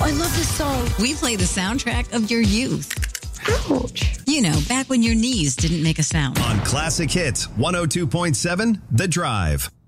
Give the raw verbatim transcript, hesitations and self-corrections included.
I love this song. We play the soundtrack of your youth. Ouch. You know, back when your knees didn't make a sound. On Classic Hits one oh two point seven, The Drive.